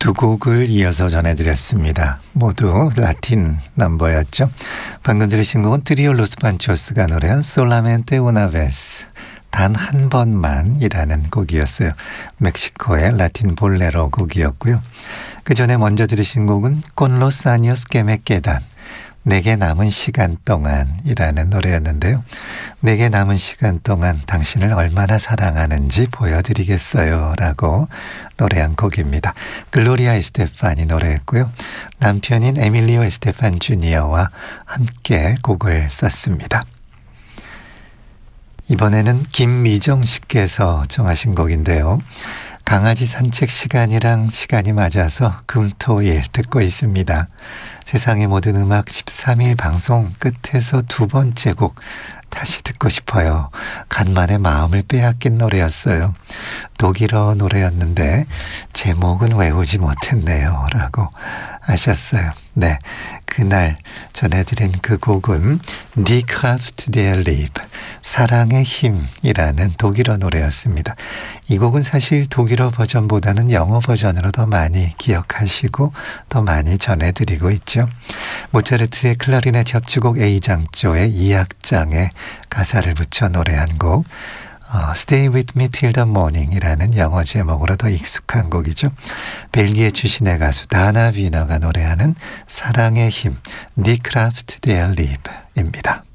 두 곡을 이어서 전해드렸습니다. 모두 라틴 넘버였죠. 방금 들으신 곡은 트리오 로스 판초스가 노래한 솔라멘테 우나 베스, 단 한 번만이라는 곡이었어요. 멕시코의 라틴 볼레로 곡이었고요. 그 전에 먼저 들으신 곡은 Con los años que me quedan, 내게 남은 시간 동안이라는 노래였는데요. 내게 남은 시간 동안 당신을 얼마나 사랑하는지 보여드리겠어요 라고 노래한 곡입니다. 글로리아 에스테판이 노래했고요. 남편인 에밀리오 에스테판 주니어와 함께 곡을 썼습니다. 이번에는 김미정 씨께서 정하신 곡인데요. 강아지 산책 시간이랑 시간이 맞아서 금토일 듣고 있습니다. 세상의 모든 음악 13일 방송 끝에서 두 번째 곡 다시 듣고 싶어요. 간만에 마음을 빼앗긴 노래였어요. 독일어 노래였는데 제목은 외우지 못했네요 라고 하셨어요. 네, 그날 전해드린 그 곡은 Die Kraft der Liebe, 사랑의 힘이라는 독일어 노래였습니다. 이 곡은 사실 독일어 버전보다는 영어 버전으로 더 많이 기억하시고 더 많이 전해드리고 있죠. 모차르트의 클라리넷 협주곡 A장조의 2악장에 가사를 붙여 노래한 곡, Stay with me till the morning 이라는 영어 제목으로 더 익숙한 곡이죠. 벨기에 출신의 가수 다나 비너가 노래하는 사랑의 힘, Die Kraft der Liebe 입니다.